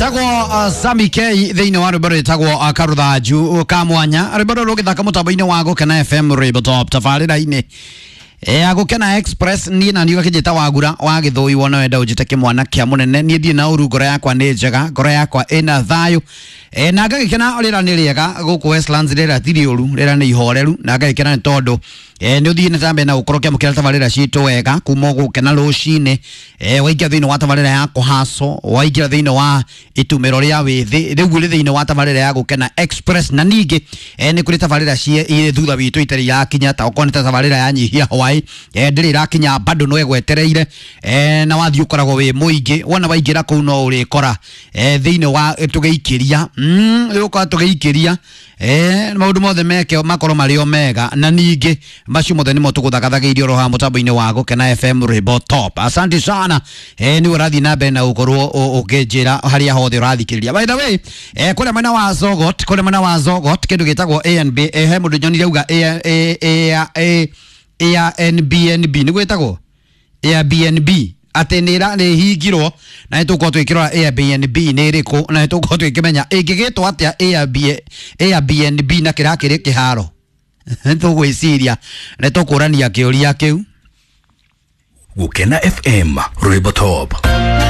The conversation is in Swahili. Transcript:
Etagwo Sami K thĩinĩ wa rwĩmbo rwĩtagwo Karũthanju ka mwanya rwĩmbo rũgĩthaka mũtambo-inĩ wa Gũkena FM Rwĩmbo Top tabarĩra-inĩ Gũkena Express niĩ na niuga kĩnjĩta wagura wa Gĩthũi wona wenda ũnjĩte kĩmwana kĩa mũnene niĩ ndirĩ na ũru ngoro yakwa nĩ njega ngoro yakwa ĩna thayũ na ngagĩkena rĩera nĩ rĩega gũkũ Westlands rĩera ti rĩũru rĩera nĩ ihoreru na ngagĩkena nĩ tondũ nĩ ũthiĩ na tambe na gũkorwo kĩamũkĩra tabarĩra citũ wega kuma Gũkena rũcinĩ waingĩra thĩinĩ wa tabarĩra ya kũhaco waingĩra thĩinĩ wa itumĩro rĩa wĩthĩ rĩu rĩ thĩinĩ wa tabarĩra ya Gũkena Express na ningĩ nĩ kũrĩ tabarĩra ciĩ thutha witũ itarĩ yakinya ta okorwo nĩ tabarĩra ya nyihia hwaĩ ndĩrĩ irakinya bado no egwetereire na wathiĩ ũkoragwo wĩ mũingĩ wona waingĩra kũu no ũrĩkora thĩinĩ wa tũgĩikĩria ũkora tũgĩikĩria maũndũ mothe meke makorwo marĩ o mega na ningĩ macio mothe nĩmo tũgũthagathagĩirio roha mũtambo-inĩ wa Gũkena FM Rwĩmbo Top. Asante sana nĩ ũrathiĩ na mbere na gũkorwo ũkĩnjĩra harĩa hothe ũrathikĩrĩria. By the way kũrĩa mwena wa Zogot kĩndũ gĩtagwo ANB he mũndũ nyonire auga Airbnb nĩ gwĩtagwo Airbnb atĩ nĩ hingirwo na nĩ tũkorwo twĩkĩrora Airbnb nĩ ĩrĩkũ na nĩ tũkorwo twĩkĩmenya ĩngĩgĩtwo atĩa Airbnb na kĩrakĩrĩ kĩharo nĩ tũgwĩciria nĩ tũkũrania kĩũria kĩu. Gũkena FM Rwĩmbo Top.